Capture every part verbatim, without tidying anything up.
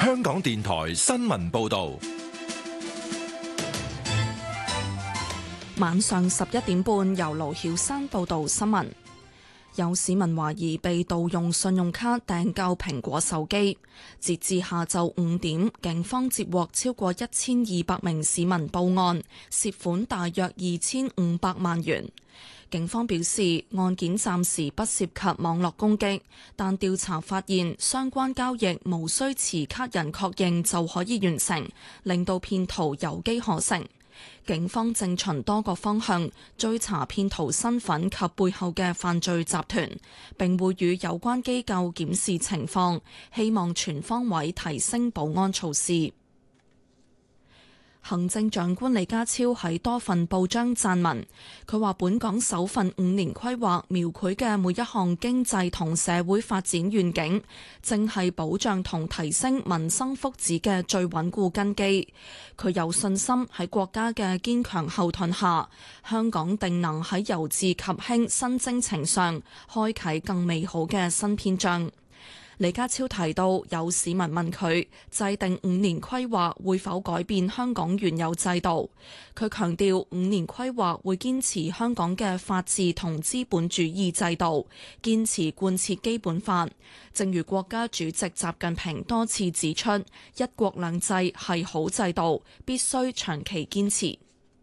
香港電台新聞報道。 晚上十一點半，由盧曉山報道新聞。有市民懷疑被盜用信用卡訂購蘋果手機，截至下晝五點，警方接獲超過一千二百名市民報案，涉款大約二千五百萬元。警方表示，案件暫時不涉及網絡攻擊，但調查發現相關交易無需持卡人確認就可以完成，令到騙徒有機可乘。警方正循多個方向追查騙徒身份及背後嘅犯罪集團，並會與有關機構檢視情況，希望全方位提升保安措施。行政長官李家超喺多份報章撰文，佢話本港首份五年規劃描繪嘅每一項經濟同社會發展願景，正係保障同提升民生福祉嘅最穩固根基。佢有信心喺國家嘅堅強後盾下，香港定能喺由治及興新征程上開啟更美好嘅新篇章。李家超提到，有市民問佢制定五年規劃會否改變香港原有制度，佢強調五年規劃會堅持香港嘅法治同資本主義制度，堅持貫徹基本法。正如國家主席習近平多次指出，一國兩制係好制度，必須長期堅持。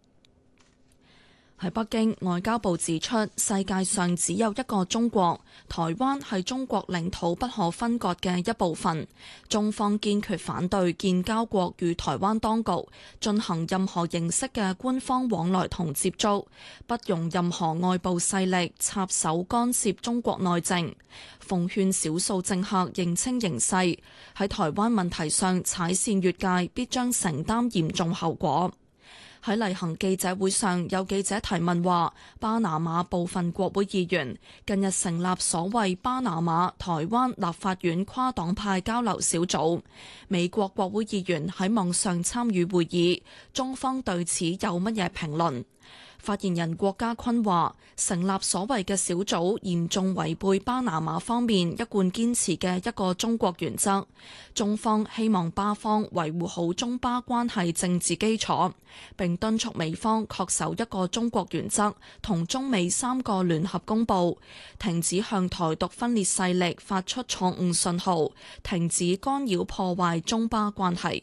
喺北京，外交部指出，世界上只有一個中國，台灣係中國領土不可分割嘅一部分。中方堅決反對建交國與台灣當局進行任何形式嘅官方往來同接觸，不容任何外部勢力插手干涉中國內政。奉勸少數政客認清形勢，喺台灣問題上踩線越界，必將承擔嚴重後果。喺例行記者會上，有記者提問話，巴拿馬部分國會議員近日成立所謂巴拿馬台灣立法院跨黨派交流小組，美國國會議員喺網上參與會議，中方對此有乜嘢評論？發言人郭家坤話，成立所謂嘅小組嚴重違背巴拿馬方面一貫堅持嘅一個中國原則，中方希望巴方維護好中巴關係政治基礎，並敦促美方恪守一個中國原則同中美三個聯合公報，停止向台獨分裂勢力發出錯誤信號，停止干擾破壞中巴關係。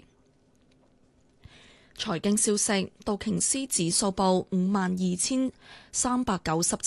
財經消息，道瓊斯指數報五萬二千三百九十七